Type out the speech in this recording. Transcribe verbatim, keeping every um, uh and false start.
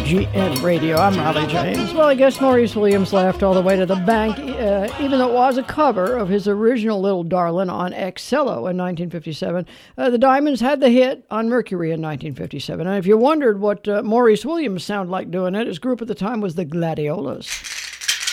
G N Radio. I'm Riley James. Well, I guess Maurice Williams laughed all the way to the bank, uh, even though it was a cover of his original Little Darlin' on Excello in nineteen fifty-seven. Uh, the Diamonds had the hit on Mercury in nineteen fifty-seven. And if you wondered what uh, Maurice Williams sounded like doing it, his group at the time was the Gladiolas.